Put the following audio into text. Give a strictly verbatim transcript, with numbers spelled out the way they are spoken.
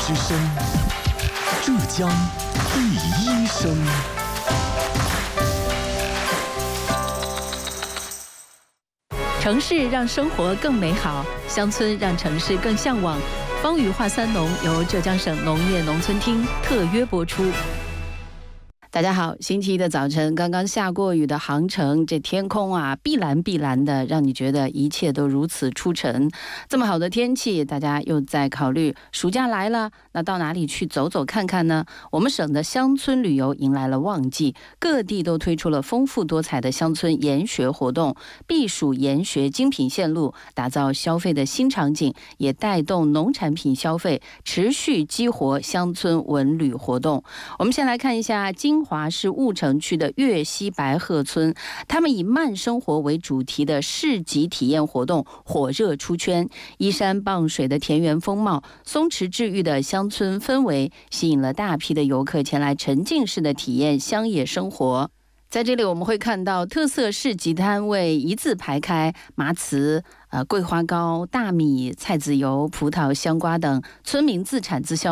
之声，浙江第一声。 城市让生活更美好，乡村让城市更向往。方语话三农由浙江省农业农村厅特约播出。大家好，星期一的早晨，刚刚下过雨的杭城，这天空啊，碧蓝碧蓝的，让你觉得一切都如此出尘。这么好的天气，大家又在考虑暑假来了，那到哪里去走走看看呢？我们省的乡村旅游迎来了旺季，各地都推出了丰富多彩的乡村研学活动，避暑研学精品线路，打造消费的新场景，也带动农产品消费，持续激活乡村文旅活动。我们先来看一下金华市婺城区的粤西白鹤村，他们以慢生活为主题的市集体验活动火热出圈，依山傍水的田园风貌，松弛治愈的乡村氛围，吸引了大批的游客前来沉浸式的体验乡野生活。在这里我们会看到特色市集摊位一字排开，麻糍、呃桂花糕、大米、菜籽油、葡萄、香瓜等村民自产自销